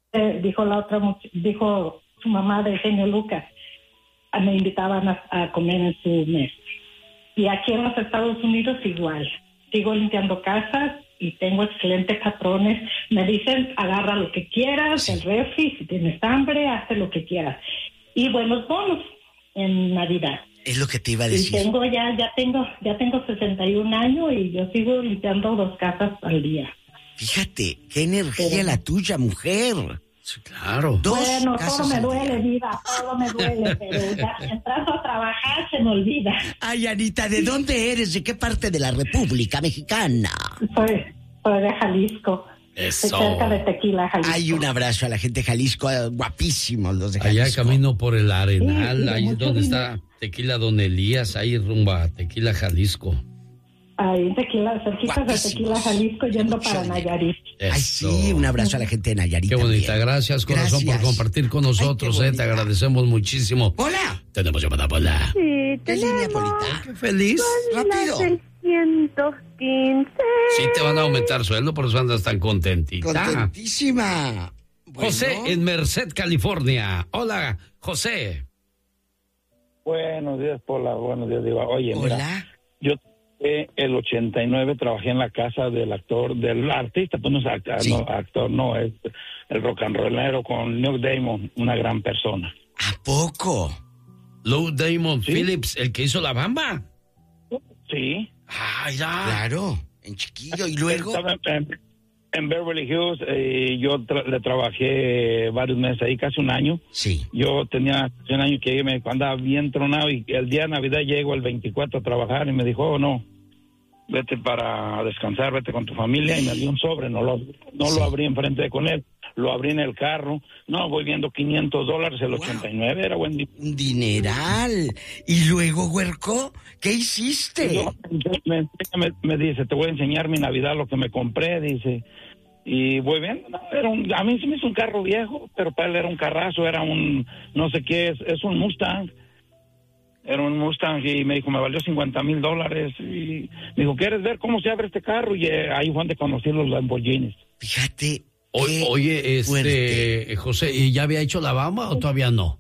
dijo su mamá de genio Lucas, me invitaban a comer en su mesa. Y aquí en los Estados Unidos igual. Sigo limpiando casas y tengo excelentes patrones. Me dicen, agarra lo que quieras, el refri, si tienes hambre, haz lo que quieras. Y buenos bonos en Navidad. Es lo que te iba a decir. Y ya tengo 61 años y yo sigo limpiando 2 casas al día. Fíjate, qué energía la tuya, mujer. Sí, claro. 2 bueno, casas todo me al duele, día. Diva, todo me duele, pero ya entrando a trabajar se me olvida. Ay, Anita, ¿de dónde eres? ¿De qué parte de la República Mexicana? Soy de Jalisco. Eso. Cerca de Tequila, Jalisco. Ay, un abrazo a la gente de Jalisco, guapísimos los de Jalisco. Allá camino por el Arenal, Sí, ahí es donde está Tequila Don Elías, ahí rumbo a Tequila, Jalisco. Ahí Tequila, cerquita de Tequila, Jalisco, yendo para Nayarit. Ay, sí, un abrazo a la gente de Nayarit. Qué bonita, también. gracias, corazón, por compartir con nosotros, Ay, te agradecemos muchísimo. ¡Hola! Tenemos llamada, Pola. Sí, ¿Qué línea, Polita? Qué feliz. Rápido. 115. Sí te van a aumentar sueldo, por eso andas tan contentita. Contentísima. Bueno. José, en Merced, California. Hola, José. Buenos días, Pola. Buenos días, Diva. Oye, mira, Hola. yo el 89 trabajé en la casa del artista, pues no es actor, Sí. es el rock and rollero con Neil Diamond, una gran persona. ¿A poco? Lou Diamond ¿Sí? Phillips, el que hizo La Bamba. Sí. Ay, ya. Claro, en chiquillo. Y luego... Estaba en Beverly Hills, yo le trabajé varios meses ahí, casi un año. Sí. Yo tenía un año que me andaba bien tronado y el día de Navidad llego el 24 a trabajar y me dijo, oh, no, vete para descansar, vete con tu familia, y me dio un sobre, no lo abrí enfrente con él, lo abrí en el carro, no, voy viendo $500, el 89 era buen dinero. Un dineral. Y luego, huerco, ¿qué hiciste? Me dice, te voy a enseñar mi Navidad, lo que me compré, dice, y voy viendo, no, a mí se me hizo un carro viejo, pero para él era un carrazo, era un, no sé qué es un Mustang. Era un Mustang y me dijo, me valió $50,000. Y me dijo, ¿quieres ver cómo se abre este carro? Y ahí fue donde conocí los Lamborghinis. Fíjate. Oye, fuerte. José, ¿y ya había hecho La Bamba o todavía no?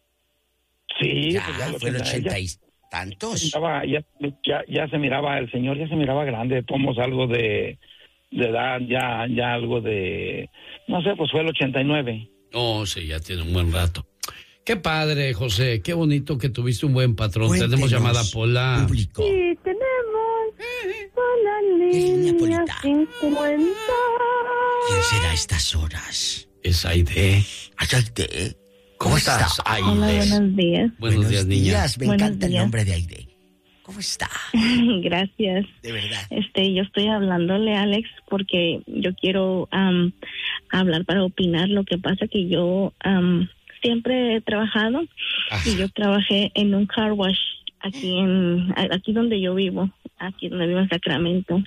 Sí, Ya, pues fue el 80 y ya tantos. ya se miraba, el señor ya se miraba grande, tomamos algo de edad, ya algo de, no sé, pues fue el 89. Oh, sí, ya tiene un buen rato. Qué padre, José, qué bonito que tuviste un buen patrón. Cuéntenos, Tenemos llamada Pola. Público. Sí, tenemos con la línea, línea Polita? 50. ¿Quién será a estas horas? Es Aide. Aide. ¿Cómo estás, Aide? Hola, buenos días. Buenos días, niña. Me Buenos encanta el días. nombre de Aide. ¿Cómo está? Gracias. De verdad. Yo estoy hablándole, Alex, porque yo quiero hablar para opinar. Lo que pasa que yo siempre he trabajado y yo trabajé en un car wash aquí donde yo vivo, aquí donde vivo en Sacramento.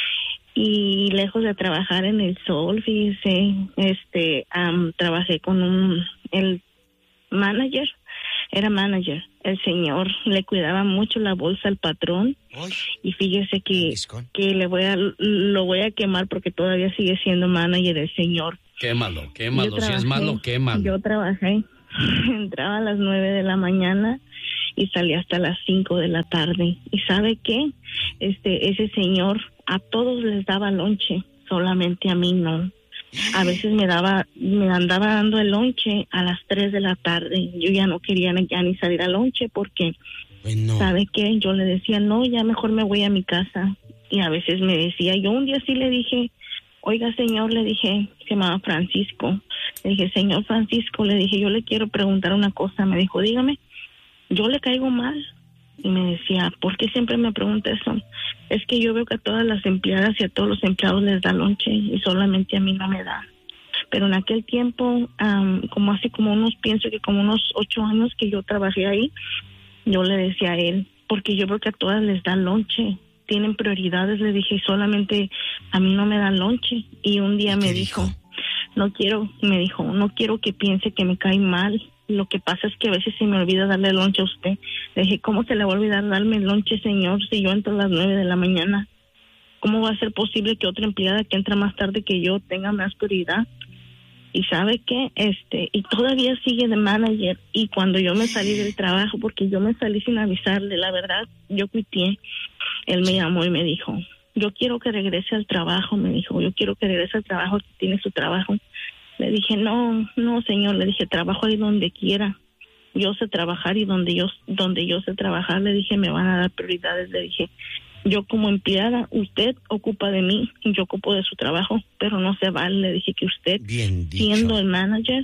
Y lejos de trabajar en el sol, fíjese, trabajé con el manager, era manager. El señor le cuidaba mucho la bolsa al patrón. Uy, y fíjese que Jalisco. lo voy a quemar porque todavía sigue siendo manager el señor. Quémalo. Yo Si es malo, quémalo. Yo trabajé, entraba a las 9 de la mañana y salía hasta las 5 de la tarde. ¿Y sabe qué? Ese señor a todos les daba lonche, solamente a mí no. A veces me andaba dando el lonche a las 3 de la tarde. Yo ya no quería ya ni salir al lonche porque, Bueno. ¿sabe qué? Yo le decía, no, ya mejor me voy a mi casa. Y a veces me decía, yo un día sí le dije, oiga, señor, le dije, se llamaba Francisco. Le dije, señor Francisco, le dije, yo le quiero preguntar una cosa. Me dijo, dígame, yo le caigo mal. Y me decía, ¿por qué siempre me pregunta eso? Es que yo veo que a todas las empleadas y a todos los empleados les da lonche y solamente a mí no me da. Pero en aquel tiempo, pienso que como unos 8 años que yo trabajé ahí, yo le decía a él, porque yo veo que a todas les dan lonche, tienen prioridades, le dije, solamente a mí no me dan lonche. Y un día me dijo, no quiero que piense que me cae mal. Lo que pasa es que a veces se me olvida darle lonche a usted. Le dije, ¿cómo se le va a olvidar darme el lonche, señor, si yo entro a las 9 de la mañana? ¿Cómo va a ser posible que otra empleada que entra más tarde que yo tenga más prioridad? Y ¿sabe qué? Y todavía sigue de manager. Y cuando yo me salí del trabajo, porque yo me salí sin avisarle, la verdad, yo quité. Él me llamó y me dijo, yo quiero que regrese al trabajo, me dijo, yo quiero que regrese al trabajo, que tiene su trabajo. Le dije, no, señor, le dije, trabajo ahí donde quiera. Yo sé trabajar y donde yo sé trabajar, le dije, me van a dar prioridades, le dije. Yo como empleada, usted ocupa de mí, yo ocupo de su trabajo, pero no se vale, le dije que usted, siendo manager,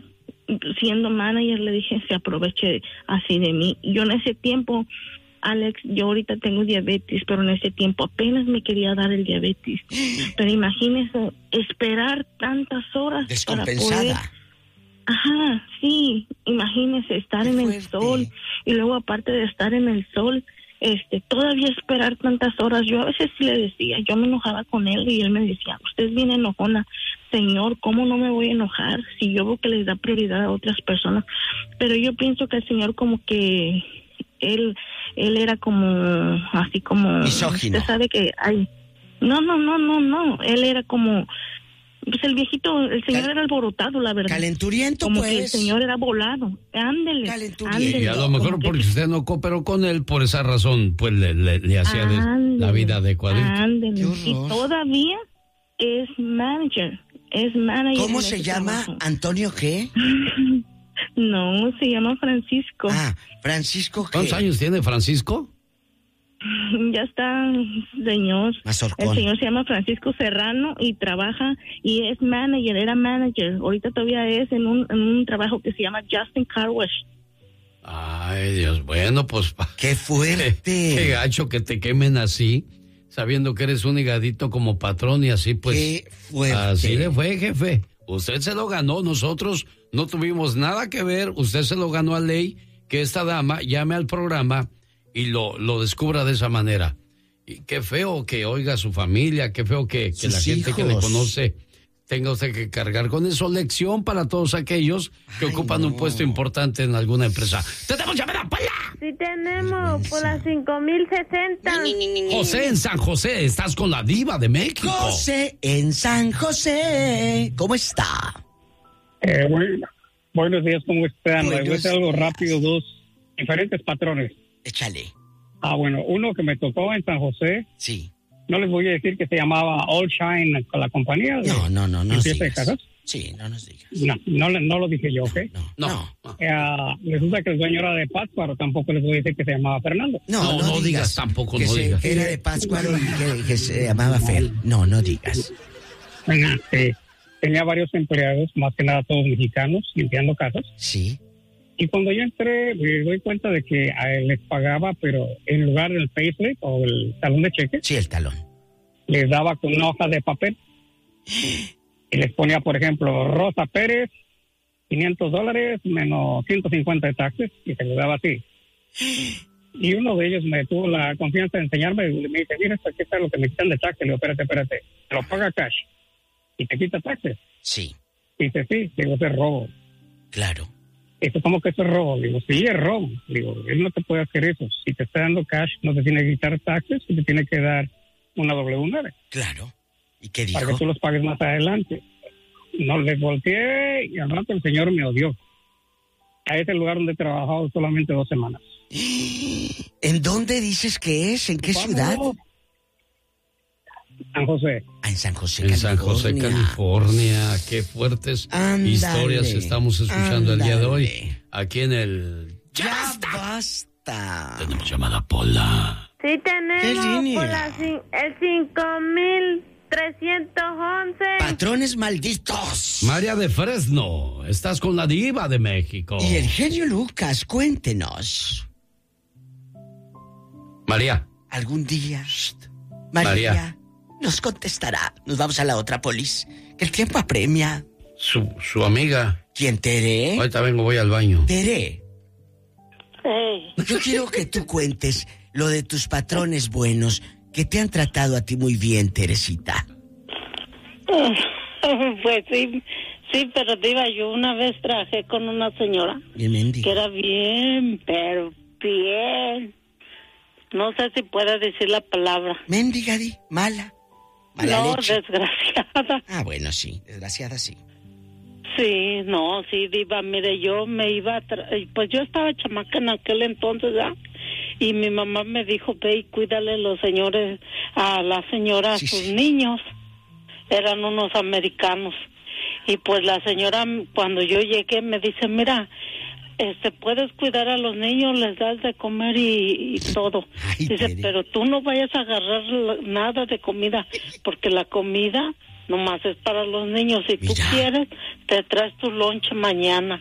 le dije, se aproveche así de mí. Yo en ese tiempo, Alex, yo ahorita tengo diabetes, pero en ese tiempo apenas me quería dar el diabetes. Pero imagínese, esperar tantas horas descompensada. Para poder... Ajá, sí, imagínese estar en el sol y luego aparte de estar en el sol, todavía esperar tantas horas. Yo a veces sí le decía, yo me enojaba con él y él me decía, usted es bien enojona. Señor, ¿cómo no me voy a enojar si yo veo que les da prioridad a otras personas? Pero yo pienso que el señor como que él era como así como misógino. Usted sabe que hay no, él era como pues el viejito, el señor era alborotado, la verdad. Calenturiento, como pues. Que el señor era volado. Ándele. Calenturiento. Y a lo mejor porque usted no cooperó con él, por esa razón, pues le hacía la vida de cuadrito. Ándele. Y todavía es manager. ¿Cómo se llama? Trabajo. ¿Antonio qué? No, se llama Francisco. Francisco qué. ¿Cuántos años tiene Francisco? Ya está, señor. Mazorcón. El señor se llama Francisco Serrano y trabaja y es manager, era manager. Ahorita todavía es en un trabajo que se llama Justin Car Wash. Ay, Dios, bueno, pues... ¡Qué fuerte! Qué gacho que te quemen así, sabiendo que eres un higadito como patrón y así, pues... ¡Qué fuerte! Así le fue, jefe. Usted se lo ganó, nosotros no tuvimos nada que ver, usted se lo ganó a ley, que esta dama llame al programa y lo descubra de esa manera. Y qué feo que oiga a su familia, qué feo que la gente que le conoce tenga usted que cargar con eso. Lección para todos aquellos que ocupan un puesto importante en alguna empresa. ¡Tenemos llamada, Paula! Sí tenemos, por las 5060. José en San José, estás con la diva de México. José en San José, ¿cómo está? Buenos días, ¿cómo están? Buenos Voy a hacer algo días. rápido, dos diferentes patrones. Échale. Bueno, uno que me tocó en San José. Sí. No les voy a decir que se llamaba All Shine con la compañía. No nos ¿Limpieza de digas. casas? Sí, no nos digas. No lo dije yo, ¿ok? No. Resulta que el dueño era de Pátzcuaro, tampoco les voy a decir que se llamaba Fernando. No digas tampoco, que no digas. Que era de Pátzcuaro y que se llamaba Fer. No digas. Tenía varios empleados, más que nada todos mexicanos, limpiando casas. Sí. Y cuando yo entré, me doy cuenta de que a él les pagaba, pero en lugar del payslip o el talón de cheque, Sí, el talón. les daba con una hoja de papel. Y les ponía, por ejemplo, Rosa Pérez, $500 menos 150 de taxes, y se les daba así. Y uno de ellos me tuvo la confianza de enseñarme, y me dice, mira, aquí está lo que me quitan de taxes. Le digo, espérate, te lo paga cash y te quita taxes. Sí, Dice, sí, digo, eso es robo. claro. Dice, ¿cómo que eso es robo? Digo, sí, es robo. Digo, él no te puede hacer eso. Si te está dando cash, no te tiene que quitar taxes y te tiene que dar una W9. Claro. ¿Y qué dijo? Para que tú los pagues más adelante. No les volteé y al rato el señor me odió. A ese lugar donde he trabajado solamente 2 semanas. ¿En dónde dices que es? ¿En qué ciudad? San José. En San José, En California. San José, California. Qué fuertes Ándale, historias estamos escuchando el día de hoy. ándale. Aquí en el... ¡Ya basta! Tenemos llamada Pola. Sí tenemos, ¿Qué línea? por las el 5311. ¡Patrones malditos! María de Fresno, estás con la diva de México. Y el genio Lucas, cuéntenos. María. Algún día, María, María. nos contestará. Nos vamos a la otra polis. Que el tiempo apremia. Su amiga. ¿Quién, Tere? Ahorita vengo, voy al baño. Tere, yo quiero que tú cuentes lo de tus patrones buenos que te han tratado a ti muy bien, Teresita. Pues sí, pero diva, yo una vez trabajé con una señora Bien, mendiga. que era bien, pero bien. No sé si puedo decir la palabra. Mendiga, di, mala. Mala No, leche. desgraciada. Ah, bueno, sí, desgraciada sí. Sí, no, sí, diva, mire, yo me iba pues yo estaba chamaca en aquel entonces, ¿ya? Y mi mamá me dijo, ve y cuídale a la señora, a sus niños. Eran unos americanos. Y pues la señora, cuando yo llegué, me dice, mira, puedes cuidar a los niños, les das de comer y todo. Ay, dice, pero tú no vayas a agarrar nada de comida, porque la comida nomás es para los niños. Si tú quieres, te traes tu lonche mañana.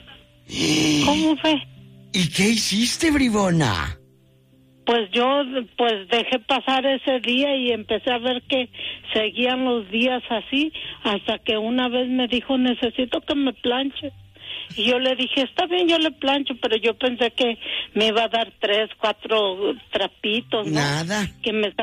¿Cómo fue? ¿Y qué hiciste, bribona? Pues yo dejé pasar ese día y empecé a ver que seguían los días así, hasta que una vez me dijo, necesito que me planche. Y yo le dije, está bien, yo le plancho, pero yo pensé que me iba a dar 3, 4 trapitos, ¿no? Nada. Que me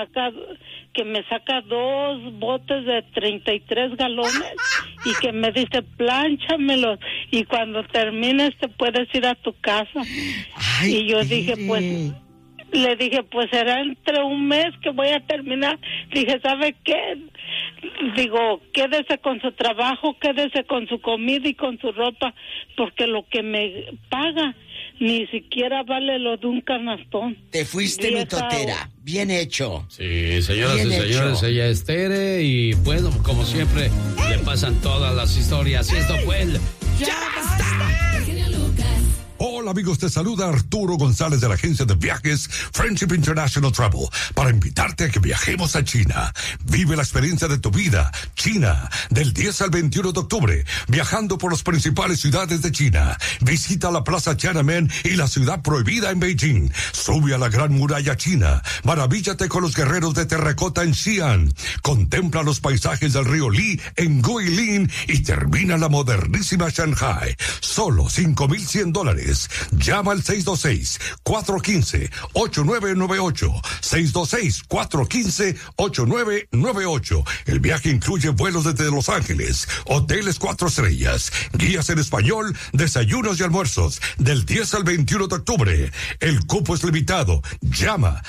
saca 2 botes de 33 galones y que me dice, plánchamelos y cuando termines te puedes ir a tu casa. Ay, y yo dije, pues... Le dije, pues será entre un mes que voy a terminar. Dije, ¿sabe qué? Digo, quédese con su trabajo, quédese con su comida y con su ropa, porque lo que me paga ni siquiera vale lo de un canastón. Te fuiste mitotera, bien hecho. Sí, señoras bien y señores, hecho. ella es Tere y bueno, como siempre, le pasan todas las historias y esto fue el... ¡Ya basta! Hola amigos, te saluda Arturo González de la agencia de viajes Friendship International Travel para invitarte a que viajemos a China. Vive la experiencia de tu vida, China, del 10 al 21 de octubre, viajando por las principales ciudades de China. Visita la Plaza Tiananmen y la Ciudad Prohibida en Beijing. Sube a la Gran Muralla China. Maravíllate con los guerreros de terracota en Xi'an. Contempla los paisajes del río Li en Guilin y termina la modernísima Shanghai. Solo $5,100. Llama al 626-415-8998. 626-415-8998. El viaje incluye vuelos desde Los Ángeles, hoteles 4 estrellas, guías en español, desayunos y almuerzos, del 10 al 21 de octubre. El cupo es limitado. Llama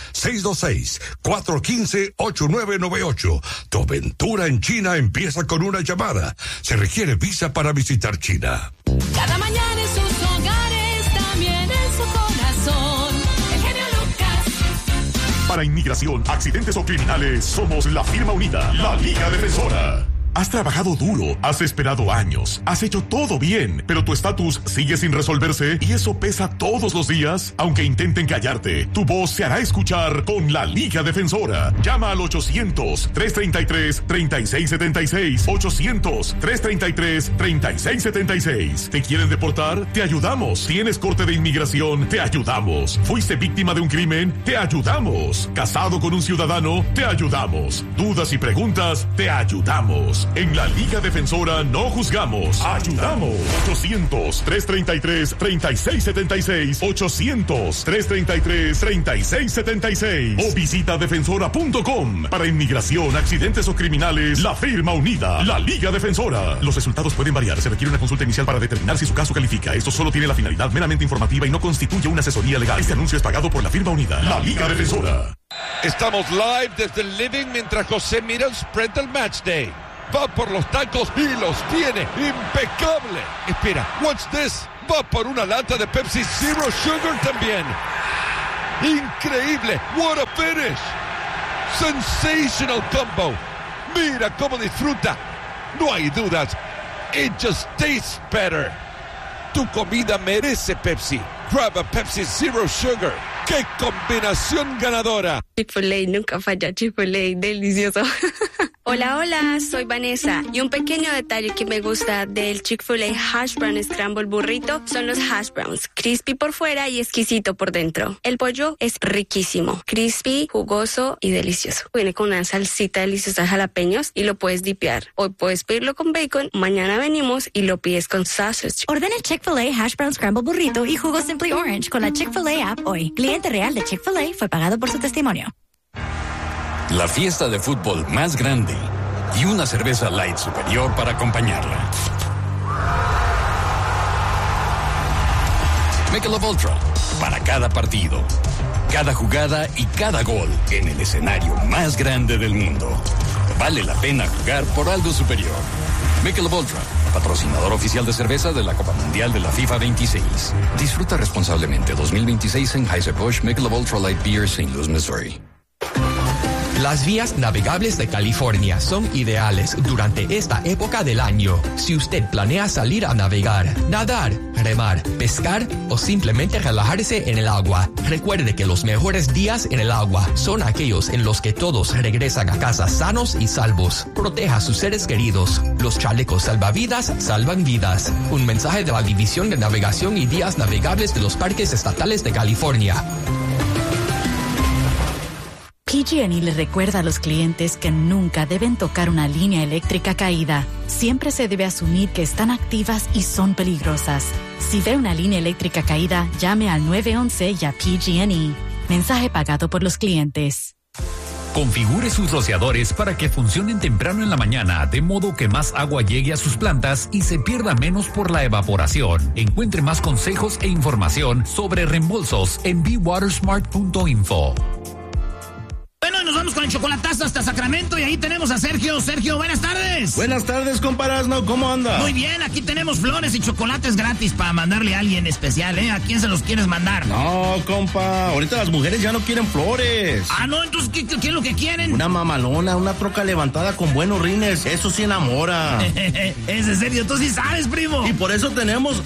626-415-8998. Tu aventura en China empieza con una llamada. Se requiere visa para visitar China. Cada mañana en sus hogares, también en su corazón. El genio Lucas. Para inmigración, accidentes o criminales, somos la firma unida, la Liga Defensora. Has trabajado duro, has esperado años, has hecho todo bien, pero tu estatus sigue sin resolverse y eso pesa todos los días. Aunque intenten callarte, tu voz se hará escuchar con la Liga Defensora. Llama al 800-333-3676. 800-333-3676. ¿Te quieren deportar? Te ayudamos. ¿Tienes corte de inmigración? Te ayudamos. ¿Fuiste víctima de un crimen? Te ayudamos. ¿Casado con un ciudadano? Te ayudamos. ¿Dudas y preguntas? Te ayudamos. En la Liga Defensora no juzgamos, ayudamos. 800-333-3676. 800-333-3676. O visita defensora.com. Para inmigración, accidentes o criminales, la firma unida, la Liga Defensora. Los resultados pueden variar. Se requiere una consulta inicial para determinar si su caso califica. Esto solo tiene la finalidad meramente informativa y no constituye una asesoría legal. Este anuncio es pagado por la firma unida, la Liga Defensora. Estamos live desde el living mientras José mira el spread del match day. Va por los tacos y los tiene. ¡Impecable! Espera, what's this? Va por una lata de Pepsi Zero Sugar también. ¡Increíble! What a finish! Sensational combo. Mira cómo disfruta. No hay dudas. It just tastes better. Tu comida merece Pepsi. Grab a Pepsi Zero Sugar. ¡Qué combinación ganadora! Chick-fil-A nunca falla. Chick-fil-A, delicioso. Hola, hola, soy Vanessa y un pequeño detalle que me gusta del Chick-fil-A Hash Brown Scramble Burrito son los hash browns, crispy por fuera y exquisito por dentro. El pollo es riquísimo, crispy, jugoso y delicioso. Viene con una salsita deliciosa de jalapeños y lo puedes dipear. Hoy puedes pedirlo con bacon, mañana venimos y lo pides con sausage. Ordena Chick-fil-A Hash Brown Scramble Burrito y jugo Simply Orange con la Chick-fil-A app hoy. Cliente real de Chick-fil-A fue pagado por su testimonio. La fiesta de fútbol más grande y una cerveza light superior para acompañarla. Michelob Ultra, para cada partido, cada jugada y cada gol en el escenario más grande del mundo. Vale la pena jugar por algo superior. Michelob Ultra, patrocinador oficial de cerveza de la Copa Mundial de la FIFA 26. Disfruta responsablemente 2026 en Anheuser-Busch Michelob Ultra Light Beer, St. Louis, Missouri. Las vías navegables de California son ideales durante esta época del año. Si usted planea salir a navegar, nadar, remar, pescar o simplemente relajarse en el agua, recuerde que los mejores días en el agua son aquellos en los que todos regresan a casa sanos y salvos. Proteja a sus seres queridos. Los chalecos salvavidas salvan vidas. Un mensaje de la División de Navegación y Vías Navegables de los Parques Estatales de California. PG&E le recuerda a los clientes que nunca deben tocar una línea eléctrica caída. Siempre se debe asumir que están activas y son peligrosas. Si ve una línea eléctrica caída, llame al 911 y a PG&E. Mensaje pagado por los clientes. Configure sus rociadores para que funcionen temprano en la mañana, de modo que más agua llegue a sus plantas y se pierda menos por la evaporación. Encuentre más consejos e información sobre reembolsos en bewatersmart.info. Bueno, nos vamos con el chocolatazo hasta Sacramento y ahí tenemos a Sergio. Sergio, buenas tardes. Buenas tardes, comparasno, ¿cómo anda? Muy bien, aquí tenemos flores y chocolates gratis para mandarle a alguien especial, ¿eh? ¿A quién se los quieres mandar? No, compa, ahorita las mujeres ya no quieren flores. Ah, no, entonces, ¿qué es lo que quieren? Una mamalona, una troca levantada con buenos rines, eso sí enamora. Es en serio, tú sí sabes, primo. Y por eso tenemos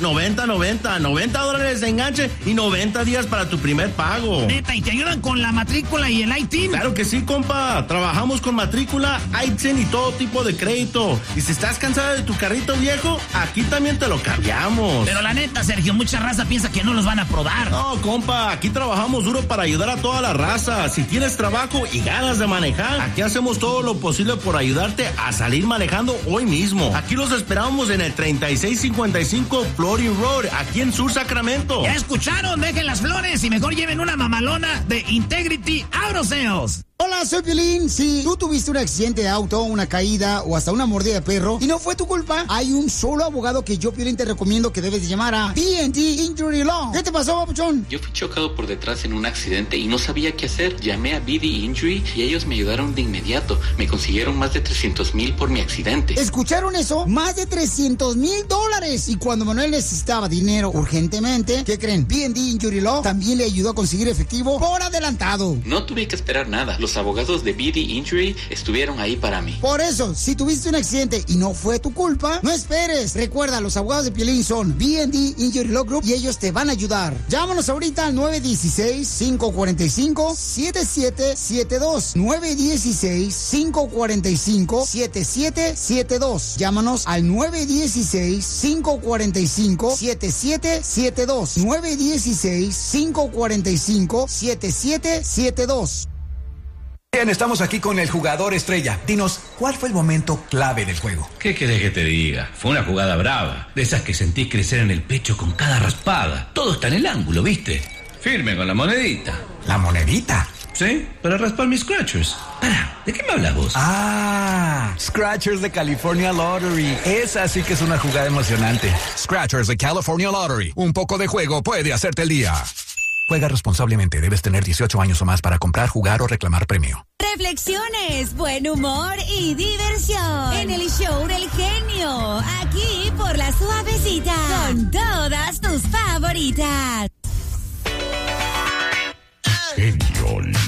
$90 de enganche y 90 días para tu primer pago. Neta, ¿y te ayudan con la matrícula y el ITIN? Claro que sí, compa. Trabajamos con matrícula, ITIN y todo tipo de crédito. Y si estás cansada de tu carrito viejo, aquí también te lo cambiamos. Pero la neta, Sergio, mucha raza piensa que no los van a aprobar. No, compa, aquí trabajamos duro para ayudar a toda la raza. Si tienes trabajo y ganas de manejar, aquí hacemos todo lo posible por ayudarte a salir manejando hoy mismo. Aquí los esperamos en el 3655 Flory Road, aquí en Sur Sacramento. Ya escucharon, dejen las flores y mejor lleven una mamalona de Integrity Auto Sales. Hola, soy Piolín. Si tú tuviste un accidente de auto, una caída o hasta una mordida de perro y no fue tu culpa, hay un solo abogado que yo, Piolín, te recomiendo que debes de llamar a B&D Injury Law. ¿Qué te pasó, papuchón? Yo fui chocado por detrás en un accidente y no sabía qué hacer. Llamé a B&D Injury y ellos me ayudaron de inmediato. Me consiguieron más de $300,000 por mi accidente. ¿Escucharon eso? Más de $300,000. Y cuando Manuel necesitaba dinero urgentemente, ¿qué creen? B&D Injury Law también le ayudó a conseguir efectivo por adelantado. No tuve que esperar nada. Los abogados de B&D Injury estuvieron ahí para mí. Por eso, si tuviste un accidente y no fue tu culpa, no esperes. Recuerda, los abogados de Piolín son B&D Injury Law Group y ellos te van a ayudar. Llámanos ahorita al 916-545-7772. 916-545-7772. Llámanos al 916-545-7772. 916-545-7772. Bien, estamos aquí con el jugador estrella. Dinos, ¿cuál fue el momento clave del juego? ¿Qué querés que te diga? Fue una jugada brava, de esas que sentís crecer en el pecho con cada raspada. Todo está en el ángulo, ¿viste? Firme con la monedita. ¿La monedita? Sí, para raspar mis scratchers. Pará, ¿de qué me hablas vos? Ah, Scratchers de California Lottery. Esa sí que es una jugada emocionante. Scratchers de California Lottery. Un poco de juego puede hacerte el día. Juega responsablemente. Debes tener 18 años o más para comprar, jugar o reclamar premio. Reflexiones, buen humor y diversión en el show del genio. Aquí por La Suavecita. Con todas tus favoritas. Genio